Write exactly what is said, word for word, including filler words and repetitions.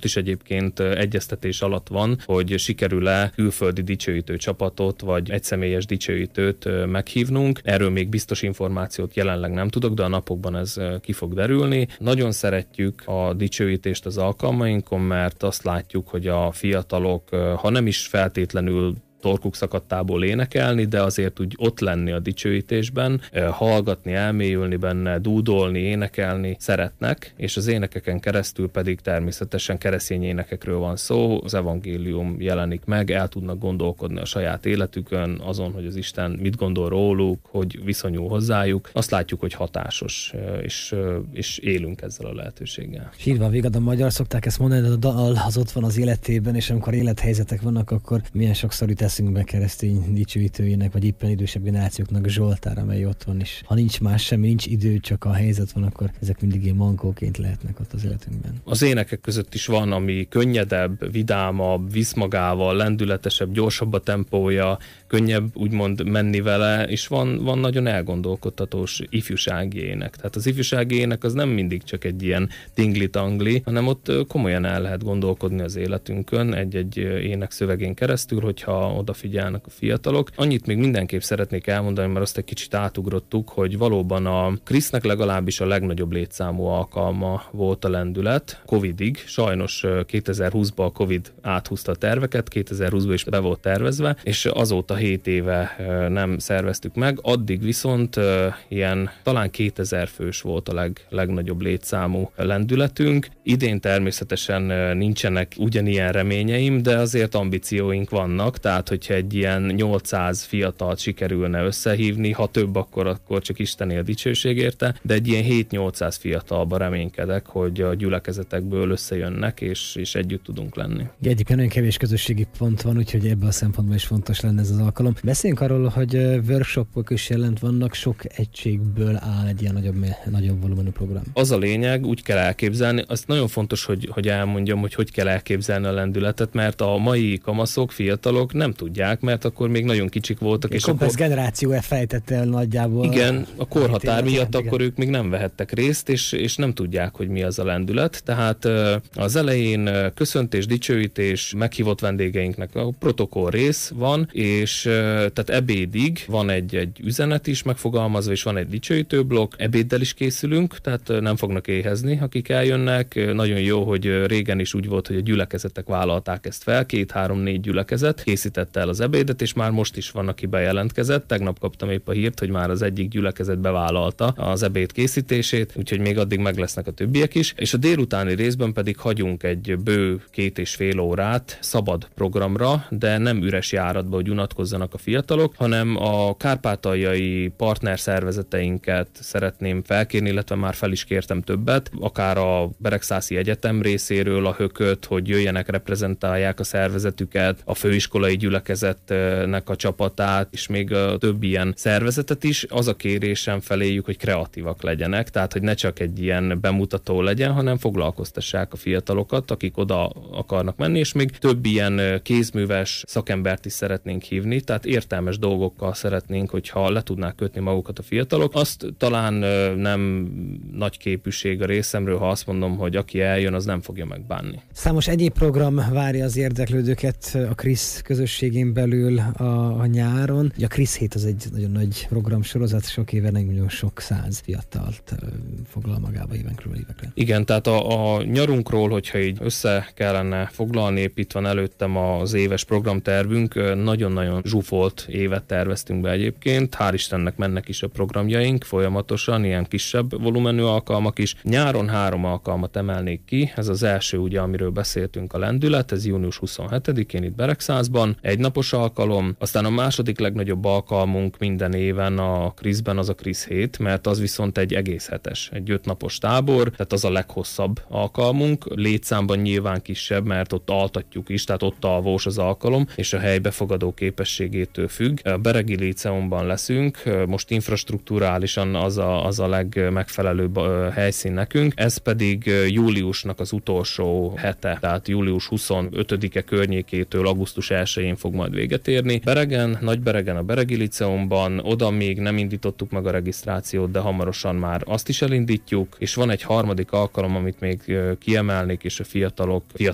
most is egyébként egyeztetés alatt van, hogy sikerül-e külföldi dicsőítő csapatot, vagy egyszemélyes dicsőítőt meghívnunk. Erről még biztos információt jelenleg nem tudok, de a napokban ez ki fog derülni. Nagyon szeretjük a dicsőítést az alkalmainkon, mert azt látjuk, hogy a fiatalok, ha nem is feltétlenül torkuk szakadtából énekelni, de azért úgy ott lenni a dicsőítésben, hallgatni, elmélyülni benne, dúdolni, énekelni szeretnek, és az énekeken keresztül pedig természetesen keresztény énekekről van szó, az evangélium jelenik meg, el tudnak gondolkodni a saját életükön, azon, hogy az Isten mit gondol róluk, hogy viszonyul hozzájuk. Azt látjuk, hogy hatásos, és, és élünk ezzel a lehetőséggel. Sírva végad a magyar, szokták ezt mondani, de a dal az ott van az életében, és amikor élethelyzetek vannak, akkor milyen sokszor jut eszünkbe keresztény dicsőítőjének, vagy éppen idősebb generációknak Zsoltár, amely ott van is. Ha nincs más semmi, nincs idő, csak a helyzet van, akkor ezek mindig ilyen mankóként lehetnek ott az életünkben. Az énekek között is van, ami könnyedebb, vidámabb, visz magával, lendületesebb, gyorsabb a tempója, könnyebb úgymond menni vele, és van, van nagyon elgondolkodtatós ifjúsági ének. Tehát az ifjúsági ének az nem mindig csak egy ilyen tingli-tangli, hanem ott komolyan el lehet gondolkodni az életünkön egy-egy ének szövegén keresztül, hogyha odafigyelnek a fiatalok. Annyit még mindenképp szeretnék elmondani, mert azt egy kicsit átugrottuk, hogy valóban a Krisznek legalábbis a legnagyobb létszámú alkalma volt a lendület Covidig. Sajnos kétezer-húszban a Covid áthúzta a terveket, kétezer-húszban is be volt tervezve, és azóta hét éve nem szerveztük meg. Addig viszont ilyen talán kétezer fős volt a leg, legnagyobb létszámú lendületünk. Idén természetesen nincsenek ugyanilyen reményeim, de azért ambícióink vannak, tehát hogyha egy ilyen nyolcszáz fiatalt sikerülne összehívni, ha több, akkor, akkor csak Istené a dicsőség érte, de egy ilyen hét-nyolcszáz fiatalba reménykedek, hogy a gyülekezetekből összejönnek, és, és együtt tudunk lenni. Egyébként nagyon kevés közösségi pont van, úgyhogy ebből a szempontból is fontos lenne ez az alkalom. Beszéljünk arról, hogy workshopok is jelent vannak, sok egységből áll egy ilyen nagyobb, nagyobb volumenű program. Az a lényeg, úgy kell elképzelni, azt nagyon fontos, hogy, hogy elmondjam, hogy hogy kell elképzelni a lendületet, mert a mai kamaszok, fiatalok nem tudják, mert akkor még nagyon kicsik voltak. A és komplex akkor... generáció elfejtette el nagyjából. Igen, a korhatár miatt igen. Akkor ők még nem vehettek részt, és, és nem tudják, hogy mi az a lendület. Tehát az elején köszöntés, dicsőítés, meghívott vendégeinknek a protokoll rész van, és tehát ebédig van egy, egy üzenet is megfogalmazva, és van egy dicsőítő blokk, ebéddel is készülünk, tehát nem fognak éhezni, akik eljönnek. Nagyon jó, hogy régen is úgy volt, hogy a gyülekezetek vállalták ezt fel, két-három-négy gyülekezet készítette el az ebédet, és már most is van, aki bejelentkezett. Tegnap kaptam épp a hírt, hogy már az egyik gyülekezet bevállalta az ebéd készítését, úgyhogy még addig meg lesznek a többiek is. És a délutáni részben pedig hagyunk egy bő két és fél órát szabad programra, de nem üres járatba, hogy unatkozzanak a fiatalok, hanem a kárpátaljai partnerszervezeteinket szeretném felkérni, illetve már fel is kértem többet, akár a Beregszászi Egyetem részéről a Hököt, hogy jöjjenek, reprezentálják a szervezetüket, a főiskolai gyülekezetnek a csapatát, és még a több ilyen szervezetet is. Az a kérésem feléjük, hogy kreatívak legyenek, tehát hogy ne csak egy ilyen bemutató legyen, hanem foglalkoztassák a fiatalokat, akik oda akarnak menni, és még több ilyen kézműves szakembert is szeretnénk hívni, tehát értelmes dolgokkal szeretnénk, hogyha le tudnák kötni magukat a fiatalok. Azt talán nem nagy képűség a részemről, ha azt mondom, hogy aki eljön, az nem fogja megbánni. Számos egyéb program várja az érdeklődőket a Krisz közösségén belül a, a nyáron. A Krisz hét az egy nagyon nagy programsorozat, sok éve nagyon sok száz fiatalt foglal magába évenkről évekre. Igen, tehát a, a nyarunkról, hogyha így össze kellene foglalni, épp itt van előttem az éves programtervünk, nagyon-nagyon zsúfolt évet terveztünk be egyébként. Hál' Istennek mennek is a programjaink folyamatosan, ilyen kisebb volumenű alkalmak is. Nyáron három alkalmat emelnék ki, ez az első ugye, amiről beszéltünk, a lendület, ez június huszonhetedikén itt Beregszászban, egy napos alkalom, aztán a második legnagyobb alkalmunk minden éven a Kriszben az a Krisz hét, mert az viszont egy egész hetes, egy öt napos tábor, tehát az a leghosszabb alkalmunk, létszámban nyilván kisebb, mert ott altatjuk is, tehát ott alvós az alkalom, és a hely befogadó képességétől függ. A Beregi Líceumban leszünk, most infrastrukturálisan az a, az a legmegfelelőbb helyszín nekünk, ez pedig júliusnak az utolsó hete, tehát július huszonötödike környékétől augusztus elsején fog majd véget érni. Beregen, Nagyberegen a Beregi Líceumban, oda még nem indítottuk meg a regisztrációt, de hamarosan már azt is elindítjuk, és van egy harmadik alkalom, amit még kiemelnék, és a fiatalok, fiatalok